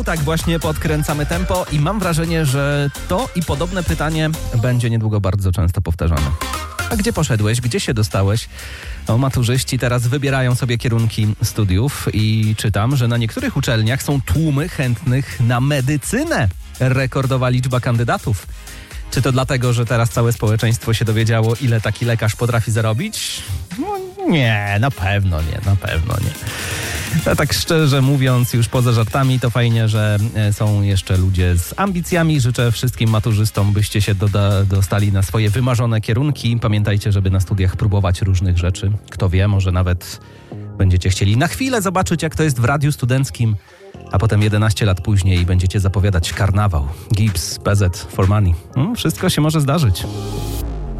Tak właśnie podkręcamy tempo i mam wrażenie, że to i podobne pytanie będzie niedługo bardzo często powtarzane. A gdzie poszedłeś? Gdzie się dostałeś? No, maturzyści teraz wybierają sobie kierunki studiów i czytam, że na niektórych uczelniach są tłumy chętnych na medycynę. Rekordowa liczba kandydatów. Czy to dlatego, że teraz całe społeczeństwo się dowiedziało, ile taki lekarz potrafi zarobić? No nie, na pewno nie. A tak szczerze mówiąc, już poza żartami, to fajnie, że są jeszcze ludzie z ambicjami. Życzę wszystkim maturzystom, byście się dostali na swoje wymarzone kierunki. Pamiętajcie, żeby na studiach próbować różnych rzeczy. Kto wie, może nawet będziecie chcieli na chwilę zobaczyć, jak to jest w radiu studenckim, a potem 11 lat później będziecie zapowiadać karnawał. Gibbs, PZ, for money. Wszystko się może zdarzyć.